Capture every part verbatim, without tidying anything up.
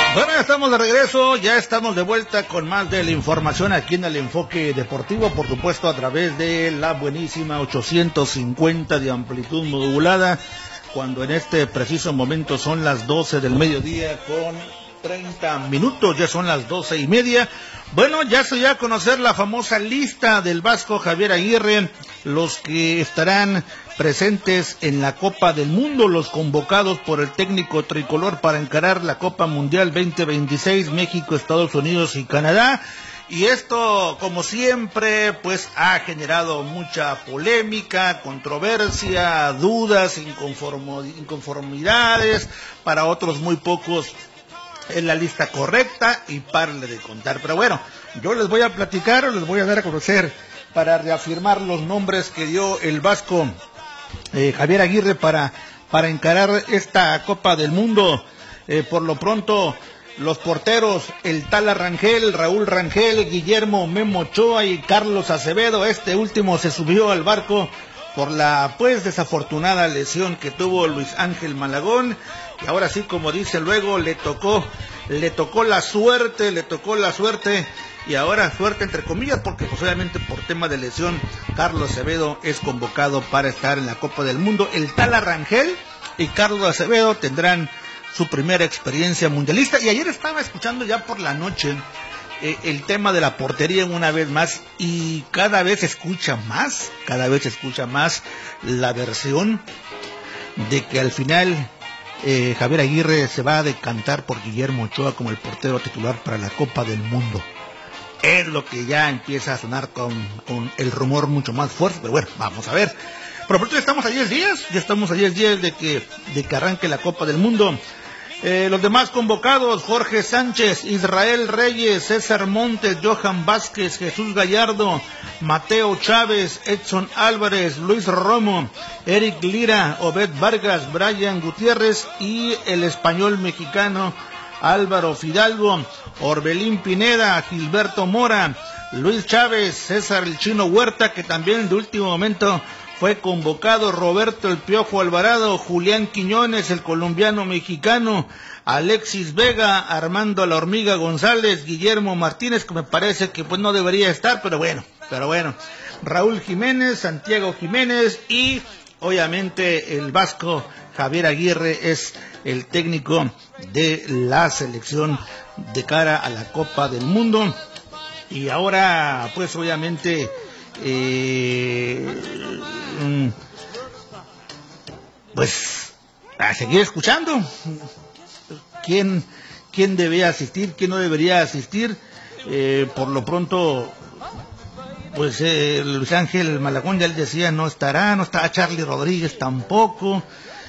Bueno, ya estamos de regreso, ya estamos de vuelta con más de la información aquí en el Enfoque Deportivo, por supuesto a través de la buenísima ochocientos cincuenta de amplitud modulada, cuando en este preciso momento son las doce del mediodía con treinta minutos, ya son las doce y media. Bueno, ya se dio a conocer la famosa lista del Vasco Javier Aguirre, los que estarán presentes en la Copa del Mundo, los convocados por el técnico tricolor para encarar la Copa Mundial veinte veintiséis, México, Estados Unidos y Canadá. Y esto, como siempre, pues ha generado mucha polémica, controversia, dudas, inconformidades, para otros muy pocos es la lista correcta y párale de contar. Pero bueno, yo les voy a platicar, les voy a dar a conocer para reafirmar los nombres que dio el Vasco eh, Javier Aguirre para, para encarar esta Copa del Mundo. Eh, por lo pronto, los porteros, el Tala Rangel, Raúl Rangel, Guillermo Memo Ochoa y Carlos Acevedo. Este último se subió al barco por la pues desafortunada lesión que tuvo Luis Ángel Malagón, y ahora sí, como dice luego, le tocó, le tocó la suerte, le tocó la suerte, y ahora suerte entre comillas, porque pues obviamente por tema de lesión, Carlos Acevedo es convocado para estar en la Copa del Mundo. El Tala Rangel y Carlos Acevedo tendrán su primera experiencia mundialista, y ayer estaba escuchando ya por la noche Eh, el tema de la portería una vez más, y cada vez se escucha más, cada vez se escucha más la versión de que al final eh, Javier Aguirre se va a decantar por Guillermo Ochoa como el portero titular para la Copa del Mundo. Es lo que ya empieza a sonar con, con el rumor mucho más fuerte, pero bueno, vamos a ver. Por pronto ya estamos a diez días, ya estamos a diez días de que, de que arranque la Copa del Mundo. Eh, los demás convocados: Jorge Sánchez, Israel Reyes, César Montes, Johan Vázquez, Jesús Gallardo, Mateo Chávez, Edson Álvarez, Luis Romo, Eric Lira, Obed Vargas, Brian Gutiérrez y el español mexicano Álvaro Fidalgo, Orbelín Pineda, Gilberto Mora, Luis Chávez, César el Chino Huerta, que también de último momento fue convocado, Roberto el Piojo Alvarado, Julián Quiñones, el colombiano mexicano, Alexis Vega, Armando La Hormiga González, Guillermo Martínez, que me parece que pues no debería estar, pero bueno, pero bueno, Raúl Jiménez, Santiago Jiménez, y obviamente el Vasco Javier Aguirre es el técnico de la selección de cara a la Copa del Mundo. Y ahora pues obviamente Eh, pues a seguir escuchando quién quién debía asistir, quién no debería asistir. Eh, por lo pronto pues eh, Luis Ángel Malagón ya él decía no estará, no está Charlie Rodríguez tampoco,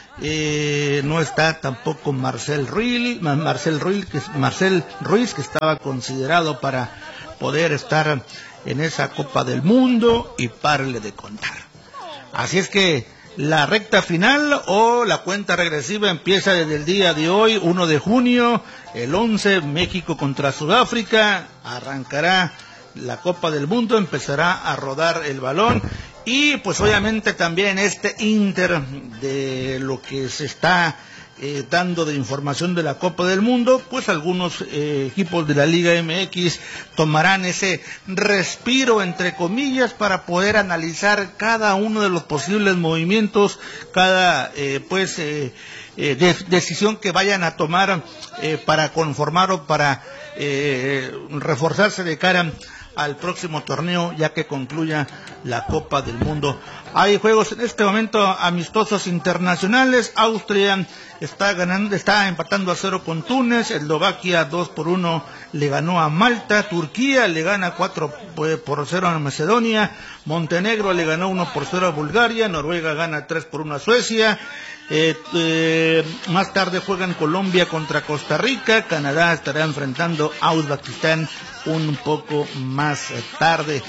eh, no está tampoco Marcel Ruiz, Marcel Ruiz que Marcel Ruiz que estaba considerado para poder estar en esa Copa del Mundo, y párale de contar. Así es que la recta final o la cuenta regresiva empieza desde el día de hoy, uno de junio, el once, México contra Sudáfrica, arrancará la Copa del Mundo, empezará a rodar el balón, y pues obviamente también este inter de lo que se está Eh, dando de información de la Copa del Mundo, pues algunos eh, equipos de la Liga M X tomarán ese respiro entre comillas para poder analizar cada uno de los posibles movimientos, cada eh, pues eh, eh, de, decisión que vayan a tomar eh, para conformar o para eh, reforzarse de cara al próximo torneo, ya que concluya la Copa del Mundo. Hay juegos en este momento amistosos internacionales. Austria está ganando, está empatando a cero con Túnez. Eslovaquia dos por uno le ganó a Malta. Turquía le gana cuatro por cero a Macedonia. Montenegro le ganó uno por cero a Bulgaria. Noruega gana tres por uno a Suecia. Eh, eh, más tarde juegan Colombia contra Costa Rica. Canadá estará enfrentando a Uzbekistán un poco más tarde.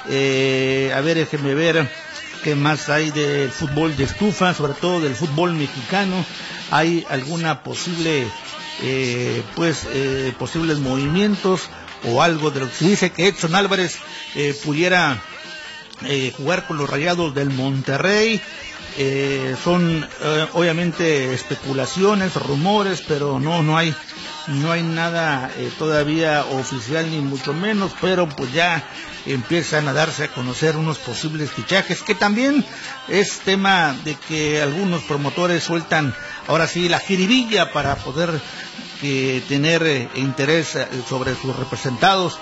Eh, a ver, déjenme ver qué más hay del fútbol de estufa, sobre todo del fútbol mexicano. Hay alguna posible, eh, pues, eh, posibles movimientos o algo de lo que se dice que Edson Álvarez eh, pudiera eh, jugar con los Rayados del Monterrey. Eh, son eh, obviamente especulaciones, rumores, pero no no hay no hay nada eh, todavía oficial ni mucho menos, pero pues ya empiezan a darse a conocer unos posibles fichajes, que también es tema de que algunos promotores sueltan ahora sí la jiribilla para poder eh, tener eh, interés eh, sobre sus representados.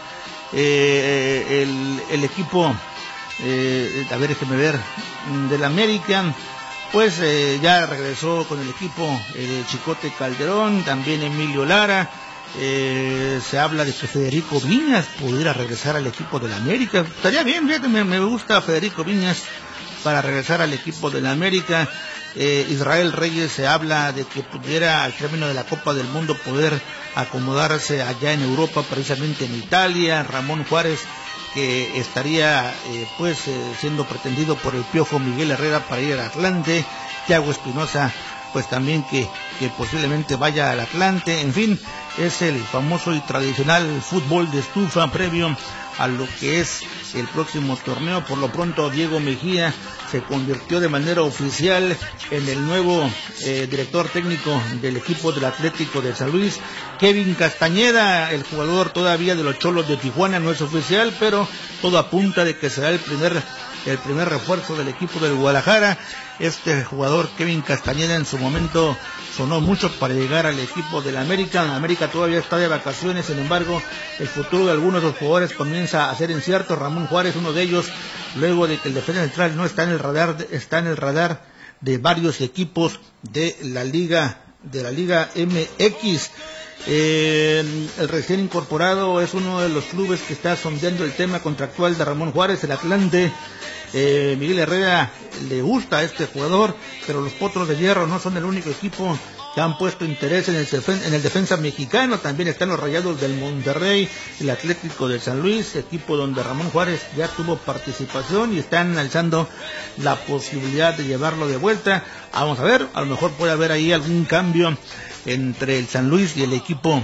Eh, el, el equipo, eh, a ver, déjeme ver, del América, pues eh, ya regresó con el equipo eh, Chicote Calderón, también Emilio Lara. Eh, se habla de que Federico Viñas pudiera regresar al equipo del América. Estaría bien, fíjate, me, me gusta Federico Viñas para regresar al equipo del América. Eh, Israel Reyes, se habla de que pudiera al término de la Copa del Mundo poder acomodarse allá en Europa, precisamente en Italia. Ramón Juárez, que estaría eh, pues eh, siendo pretendido por el Piojo Miguel Herrera para ir al Atlante. Thiago Espinosa, pues también que, que posiblemente vaya al Atlante. En fin, es el famoso y tradicional fútbol de estufa previo a lo que es el próximo torneo. Por lo pronto, Diego Mejía se convirtió de manera oficial en el nuevo eh, director técnico del equipo del Atlético de San Luis. Kevin Castañeda, el jugador todavía de los Cholos de Tijuana, no es oficial, pero todo apunta de que será el primer el primer refuerzo del equipo del Guadalajara. Este jugador, Kevin Castañeda, en su momento sonó mucho para llegar al equipo del América. América todavía está de vacaciones, sin embargo, el futuro de algunos de los jugadores comienza a ser incierto. Ramón Juárez, uno de ellos, luego de que el defensa central no está en el radar, está en el radar de varios equipos de la liga, de la liga M X. Eh, el recién incorporado es uno de los clubes que está sondeando el tema contractual de Ramón Juárez, el Atlante. Eh, Miguel Herrera le gusta a este jugador, pero los Potros de Hierro no son el único equipo que han puesto interés en el, defen- en el defensa mexicano. También están los Rayados del Monterrey, el Atlético de San Luis, equipo donde Ramón Juárez ya tuvo participación y están alzando la posibilidad de llevarlo de vuelta. Vamos a ver, a lo mejor puede haber ahí algún cambio entre el San Luis y el equipo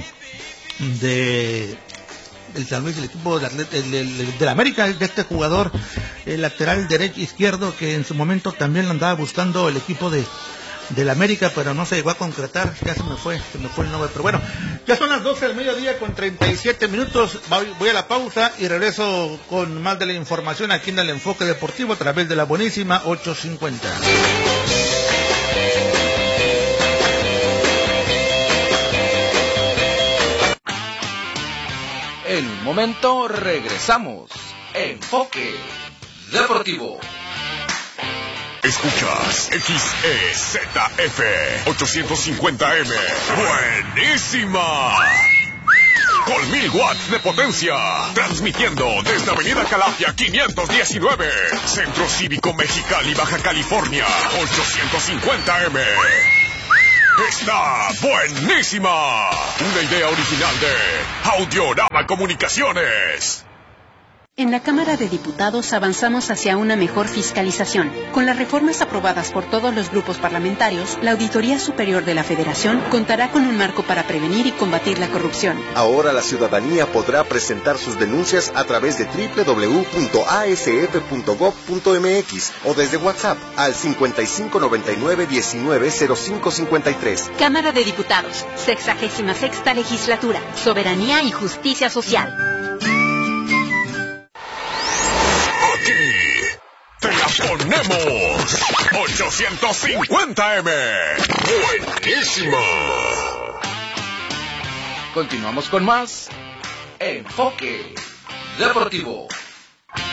de el San Luis, el equipo de, del, del, del América, de este jugador, el lateral derecho izquierdo, que en su momento también lo andaba buscando el equipo de del América, pero no se llegó a concretar. Ya se me fue, se me fue el nombre, pero bueno, ya son las doce del mediodía con treinta y siete minutos. Voy a la pausa y regreso con más de la información aquí en el Enfoque Deportivo a través de la buenísima ochocientos cincuenta. En un momento regresamos. Enfoque Deportivo. Escuchas X E Z F ochocientos cincuenta M. ¡Buenísima! Con mil watts de potencia. Transmitiendo desde Avenida Calafia quinientos diecinueve. Centro Cívico Mexicali, Baja California. ochocientos cincuenta M. ¡Está buenísima! Una idea original de Audiorama Comunicaciones. En la Cámara de Diputados avanzamos hacia una mejor fiscalización. Con las reformas aprobadas por todos los grupos parlamentarios, la Auditoría Superior de la Federación contará con un marco para prevenir y combatir la corrupción. Ahora la ciudadanía podrá presentar sus denuncias a través de doble u doble u doble u punto a s f punto gob punto m x o desde WhatsApp al cincuenta y cinco noventa y nueve diecinueve cero cinco cincuenta y tres. Cámara de Diputados, sexagésima sexta legislatura, soberanía y justicia social. ¡Te la ponemos! ochocientos cincuenta M. ¡Buenísima! Continuamos con más Enfoque Deportivo.